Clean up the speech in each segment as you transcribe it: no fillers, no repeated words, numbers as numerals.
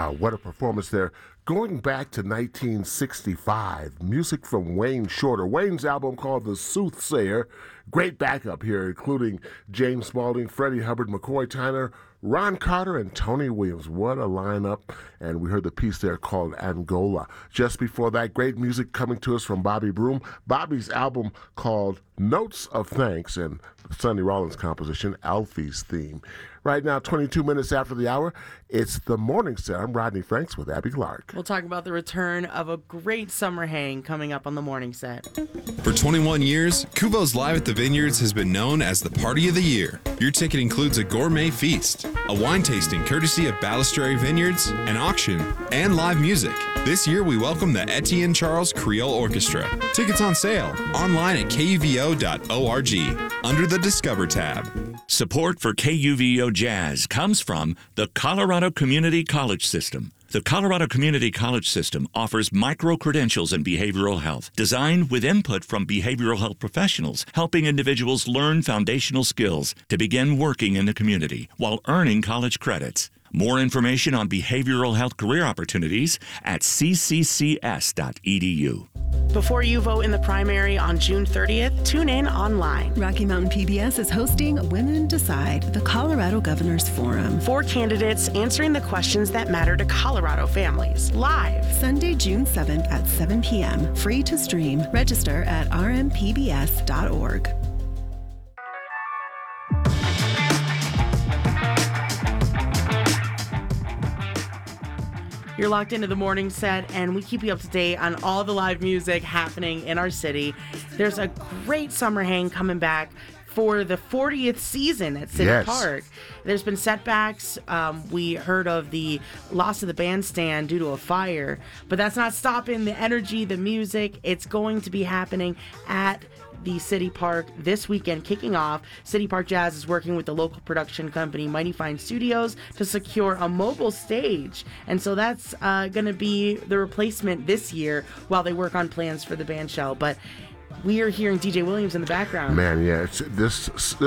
What a performance there. Going back to 1965, music from Wayne Shorter. Wayne's album called The Soothsayer. Great backup here, including James Spaulding, Freddie Hubbard, McCoy Tyner, Ron Carter, and Tony Williams. What a lineup. And we heard the piece there called Angola. Just before that, great music coming to us from Bobby Broom. Bobby's album called Notes of Thanks, and Sonny Rollins' composition, Alfie's Theme. Right now, 22 minutes after the hour, it's the Morning Set. I'm Rodney Franks with Abby Clark. We'll talk about the return of a great summer hang coming up on the Morning Set. For 21 years, Kuvo's Live at the Vineyards has been known as the party of the year. Your ticket includes a gourmet feast, a wine tasting courtesy of Balistrary Vineyards, an auction, and live music. This year, we welcome the Etienne Charles Creole Orchestra. Tickets on sale online at kuvo.org under the Discover tab. Support for KUVO Jazz comes from the Colorado Community College System. The Colorado Community College System offers micro-credentials in behavioral health, designed with input from behavioral health professionals, helping individuals learn foundational skills to begin working in the community while earning college credits. More information on behavioral health career opportunities at cccs.edu. Before you vote in the primary on June 30th, tune in online. Rocky Mountain PBS is hosting Women Decide, the Colorado Governors Forum. 4 candidates answering the questions that matter to Colorado families. Live. Sunday, June 7th at 7 p.m. Free to stream. Register at rmpbs.org. You're locked into the Morning Set, and we keep you up to date on all the live music happening in our city. There's a great summer hang coming back for the 40th season at City Park. There's been setbacks. We heard of the loss of the bandstand due to a fire, but that's not stopping the energy, the music. It's going to be happening at the City Park this weekend, kicking off. City Park Jazz is working with the local production company Mighty Fine Studios to secure a mobile stage, and so that's going to be the replacement this year while they work on plans for the band shell. But we are hearing DJ Williams in the background. Man, yeah, this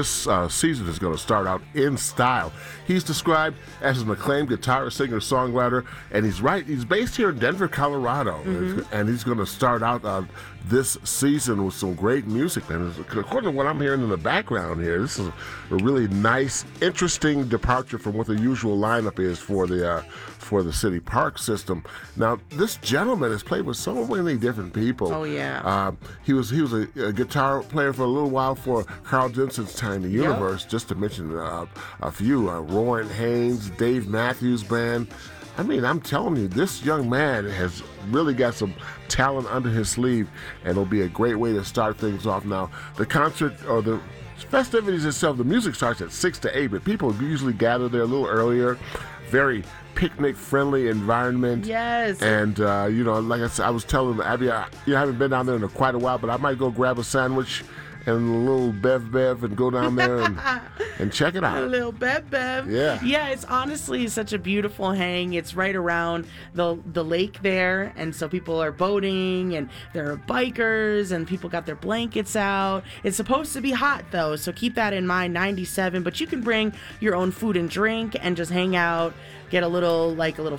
season is going to start out in style. He's described as an acclaimed guitarist, singer, songwriter, and he's based here in Denver, Colorado, and he's going to start out this season with some great music. And according to what I'm hearing in the background here, this is a really nice, interesting departure from what the usual lineup is for the City Park system. Now, this gentleman has played with so many different people. Oh yeah. He was a guitar player for a little while for Carl Jensen's Tiny Universe, just to mention a few. Rowan Haynes, Dave Matthews Band. I mean, I'm telling you, this young man has really got some talent under his sleeve, and it'll be a great way to start things off. Now, the concert or the festivities itself, the music starts at 6 to 8, but people usually gather there a little earlier. Very picnic-friendly environment. Yes. And, like I said, I was telling Abby, I haven't been down there in quite a while, but I might go grab a sandwich and a little bev and go down there and check it out. A little bev. Yeah. Yeah, it's honestly such a beautiful hang. It's right around the lake there, and so people are boating, and there are bikers, and people got their blankets out. It's supposed to be hot, though, so keep that in mind, 97, but you can bring your own food and drink and just hang out, get a little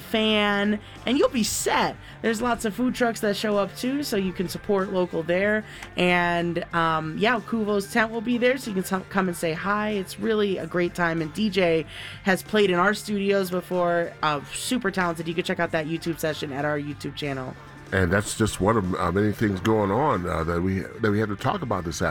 fan, and you'll be set. There's lots of food trucks that show up, too, so you can support local there, and, Kuvo's tent will be there, so you can come and say hi. It's really a great time, and DJ has played in our studios before. Super talented. You can check out that YouTube session at our YouTube channel. And that's just one of many things going on that we had to talk about this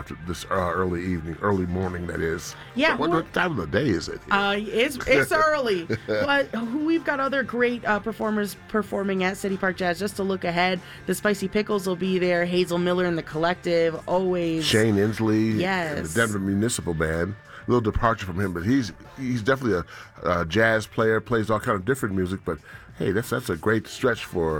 early morning. That is. Yeah. What time of the day is it? It's early, but we've got other great performers performing at City Park Jazz. Just to look ahead, the Spicy Pickles will be there. Hazel Miller and the Collective, always. Shane Inslee, yes, and the Denver Municipal Band. A little departure from him, but he's definitely a jazz player. Plays all kind of different music, but hey, that's a great stretch for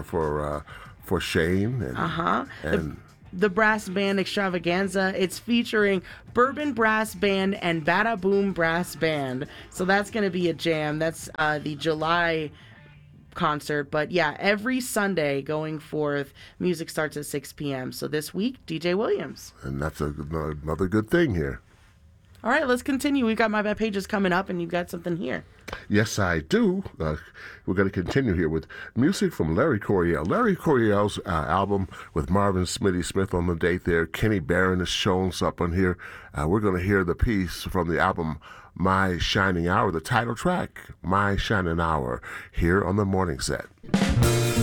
Shane and the Brass Band Extravaganza. It's featuring Bourbon Brass Band and Bada Boom Brass Band. So that's going to be a jam. That's the July concert. But yeah, every Sunday going forth, music starts at 6 p.m. So this week, DJ Williams. And that's another good thing here. All right, let's continue. We've got My Bad Pages coming up, and you've got something here. Yes, I do. We're going to continue here with music from Larry Coryell. Larry Coryell's album with Marvin Smitty Smith on the date there. Kenny Barron is showing up on here. We're going to hear the piece from the album My Shining Hour, the title track, My Shining Hour, here on the Morning Set.